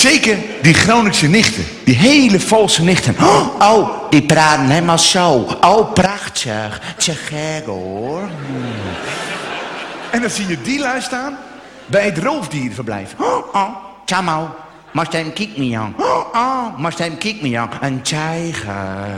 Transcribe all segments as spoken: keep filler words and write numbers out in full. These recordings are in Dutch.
Zeker die Groningse nichten. Die hele valse nichten. Oh, die praten helemaal zo. Oh, prachtig. Te gek hoor. En dan zie je die lui staan bij het roofdierenverblijf. Oh, oh, Tjamo. Maar hem kijkt me aan. Oh, oh, maar hem kijkt me aan. Een tijger.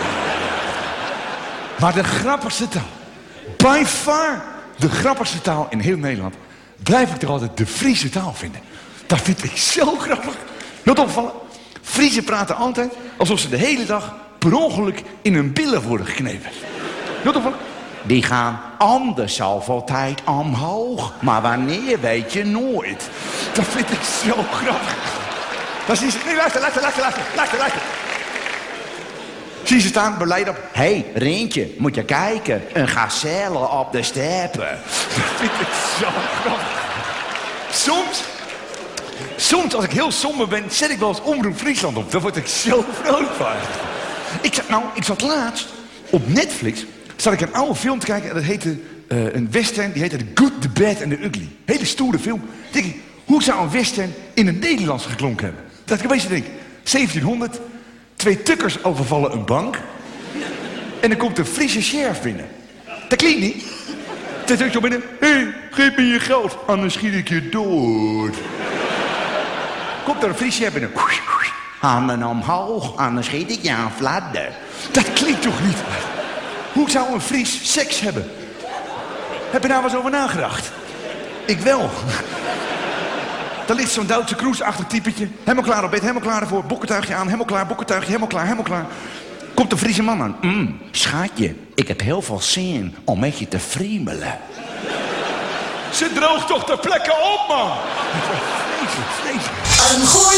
Maar de grappigste taal, by far de grappigste taal in heel Nederland, blijf ik toch altijd de Friese taal vinden. Dat vind ik zo grappig. Not opvallen. Friesen praten altijd alsof ze de hele dag per ongeluk in hun billen worden geknepen. Not opvallen. Die gaan anders zoveel tijd omhoog. Maar wanneer weet je nooit. Dat vind ik zo grappig. Dan zie je ze... Nee, luister, luister, luister, luister, luister, luister. Zie je ze staan, beleid op. Hé, hey, Rintje, moet je kijken. Een gazelle op de steppen. Dat vind ik zo grappig. Soms, soms als ik heel somber ben, zet ik wel eens Omroep Friesland op. Daar word ik zo vrolijk van. Ik zat, nou, ik zat laatst op Netflix, zat ik een oude film te kijken en dat heette uh, een western, die heette The Good, The Bad and The Ugly. Hele stoere film. Dan denk ik, hoe zou een western in het Nederlands geklonken hebben? Dat ik opeens denk, zeventienhonderd, twee tukkers overvallen een bank en dan komt een Friese sheriff binnen. Dat klinkt niet. Dan zegt zo binnen, hé, hey, geef me je geld, anders schiet ik je dood. Komt er een Friese sheriff binnen. Handen omhoog, anders schiet ik je aan fladder. Dat klinkt toch niet? Hoe zou een Fries seks hebben? Heb je daar wel eens over nagedacht? Ik wel. Dan ligt zo'n Duitse cruise-achtig typetje. Helemaal klaar op bed, helemaal klaar ervoor. Bokkentuigje aan, helemaal klaar, bokkentuigje, helemaal klaar, helemaal klaar. Komt een Friese man aan. Mm, schatje, ik heb heel veel zin om met je te friemelen. Ze droogt toch ter plekke op, man! Vreselijk, vreselijk. Een goeie